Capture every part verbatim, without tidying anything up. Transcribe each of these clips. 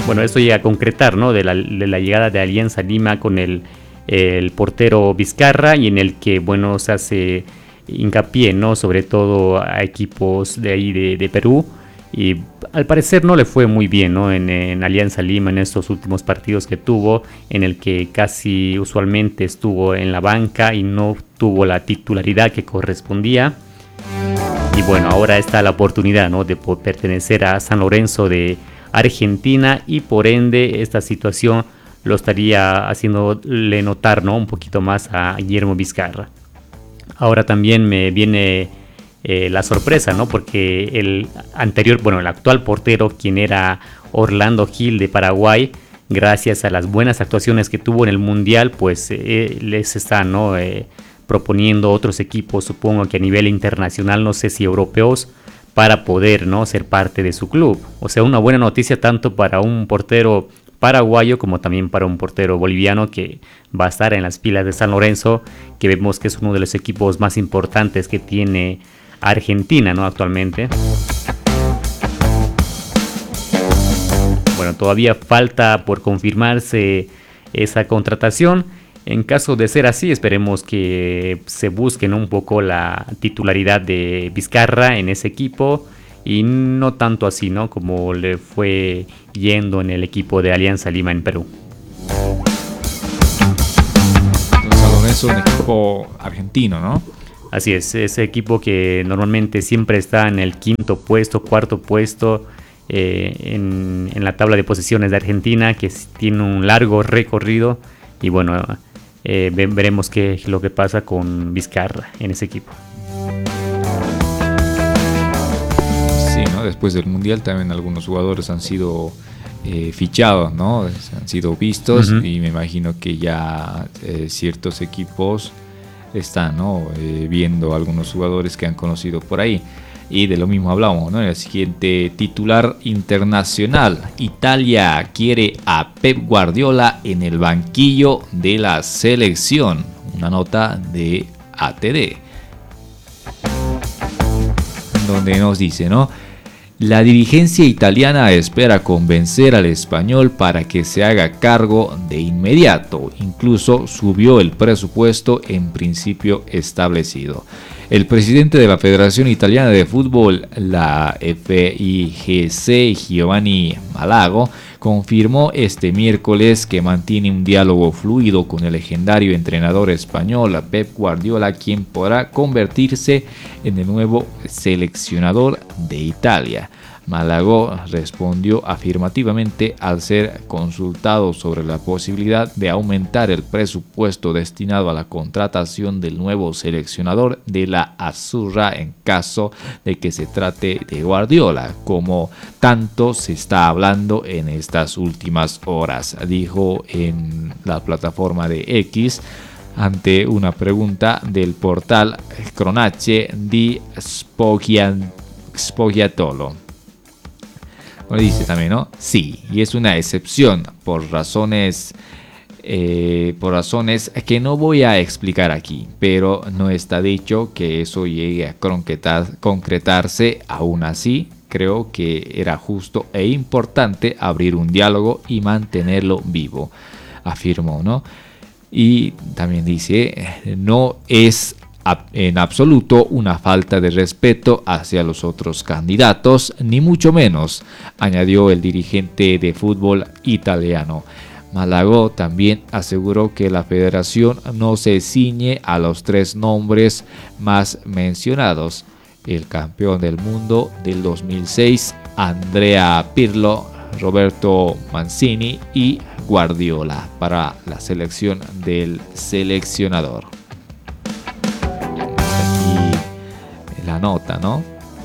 bueno, esto llega a concretar, ¿no? De la, de la llegada de Alianza Lima con el, el portero Vizcarra, y en el que, bueno, se hace hincapié, ¿no? Sobre todo a equipos de ahí de, de Perú, y al parecer no le fue muy bien, ¿no? En, en Alianza Lima en estos últimos partidos que tuvo, en el que casi usualmente estuvo en la banca y no tuvo la titularidad que correspondía. Y bueno, ahora está la oportunidad, ¿no? De pertenecer a San Lorenzo de Argentina, y por ende esta situación lo estaría haciéndole notar, ¿no? Un poquito más a Guillermo Vizcarra. Ahora también me viene eh, la sorpresa, ¿no? Porque el anterior, bueno, el actual portero, quien era Orlando Gil de Paraguay, gracias a las buenas actuaciones que tuvo en el Mundial, pues eh, les están, ¿no? Eh, proponiendo otros equipos, supongo que a nivel internacional, no sé si europeos, para poder, ¿no? Ser parte de su club. O sea, una buena noticia tanto para un portero paraguayo como también para un portero boliviano que va a estar en las filas de San Lorenzo, que vemos que es uno de los equipos más importantes que tiene Argentina, ¿no? Actualmente. Bueno, todavía falta por confirmarse esa contratación. En caso de ser así, esperemos que se busque, ¿no? Un poco la titularidad de Vizcarra en ese equipo, y no tanto así, ¿no? Como le fue yendo en el equipo de Alianza Lima en Perú. San Lorenzo es un equipo argentino, ¿no? Así es, ese equipo que normalmente siempre está en el quinto puesto, cuarto puesto eh, en, en la tabla de posiciones de Argentina, que tiene un largo recorrido, y bueno, eh, veremos qué es lo que pasa con Vizcarra en ese equipo. Sí, ¿no? Después del Mundial también algunos jugadores han sido eh, fichados, ¿no? Han sido vistos, uh-huh. Y me imagino que ya eh, ciertos equipos están, ¿no? Eh, viendo algunos jugadores que han conocido por ahí. Y de lo mismo hablamos, ¿no? El siguiente titular internacional: Italia quiere a Pep Guardiola en el banquillo de la selección. Una nota de A T D, donde nos dice, ¿no? La dirigencia italiana espera convencer al español para que se haga cargo de inmediato. Incluso subió el presupuesto en principio establecido. El presidente de la Federación Italiana de Fútbol, la F I G C, Giovanni Malago, confirmó este miércoles que mantiene un diálogo fluido con el legendario entrenador español Pep Guardiola, quien podrá convertirse en el nuevo seleccionador de Italia. Malago respondió afirmativamente al ser consultado sobre la posibilidad de aumentar el presupuesto destinado a la contratación del nuevo seleccionador de la Azzurra en caso de que se trate de Guardiola, como tanto se está hablando en estas últimas horas, dijo en la plataforma de X ante una pregunta del portal Cronache di Spogliatolo. Bueno, dice también, ¿no? Sí, y es una excepción por razones, eh, por razones que no voy a explicar aquí, pero no está dicho que eso llegue a concretar, concretarse. Aún así, creo que era justo e importante abrir un diálogo y mantenerlo vivo, afirmó, ¿no? Y también dice, no es en absoluto una falta de respeto hacia los otros candidatos, ni mucho menos, añadió el dirigente de fútbol italiano. Malago también aseguró que la federación no se ciñe a los tres nombres más mencionados: el campeón del mundo del dos mil seis, Andrea Pirlo, Roberto Mancini y Guardiola para la selección del seleccionador. La nota, ¿no?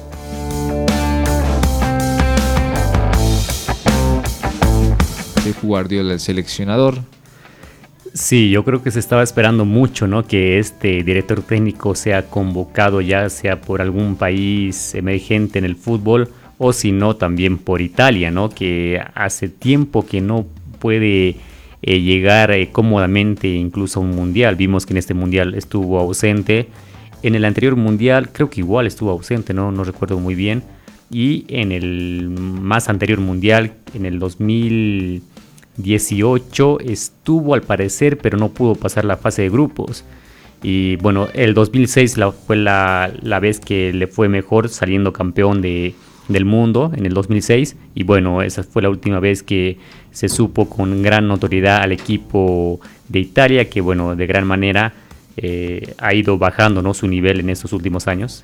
Pep Guardiola, el seleccionador. Sí, yo creo que se estaba esperando mucho, ¿no? Que este director técnico sea convocado, ya sea por algún país emergente en el fútbol, o si no también por Italia, ¿no? Que hace tiempo que no puede eh, llegar eh, cómodamente incluso a un mundial. Vimos que en este mundial estuvo ausente. En el anterior mundial creo que igual estuvo ausente, no, no recuerdo muy bien, y en el más anterior mundial, en el dos mil dieciocho, estuvo al parecer, pero no pudo pasar la fase de grupos. Y bueno, el dos mil seis la, fue la, la vez que le fue mejor, saliendo campeón de, del mundo en el dos mil seis. Y bueno, esa fue la última vez que se supo con gran notoriedad al equipo de Italia, que bueno, de gran manera eh, ha ido bajando, ¿no?, su nivel en estos últimos años.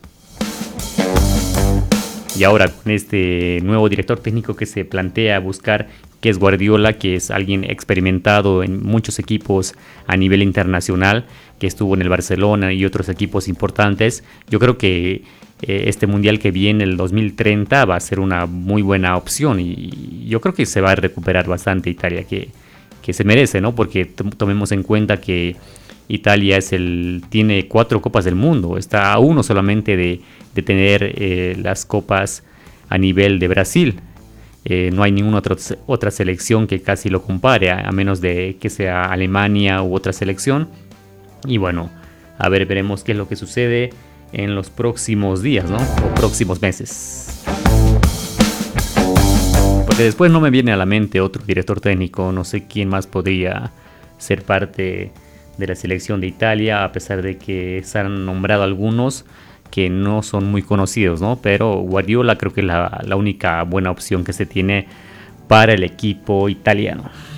Y ahora con este nuevo director técnico que se plantea buscar, que es Guardiola, que es alguien experimentado en muchos equipos a nivel internacional, que estuvo en el Barcelona y otros equipos importantes, yo creo que eh, este mundial que viene, el dos mil treinta, va a ser una muy buena opción, y yo creo que se va a recuperar bastante Italia, que, que se merece, ¿no? Porque tomemos en cuenta que Italia es el, tiene cuatro copas del mundo, está a uno solamente de, de tener eh, las copas a nivel de Brasil. Eh, no hay ninguna otra, otra selección que casi lo compare, a, a menos de que sea Alemania u otra selección. Y bueno, a ver, veremos qué es lo que sucede en los próximos días, ¿no? O próximos meses. Porque después no me viene a la mente otro director técnico, no sé quién más podría ser parte de la selección de Italia, a pesar de que se han nombrado algunos que no son muy conocidos, ¿no? Pero Guardiola creo que es la, la única buena opción que se tiene para el equipo italiano.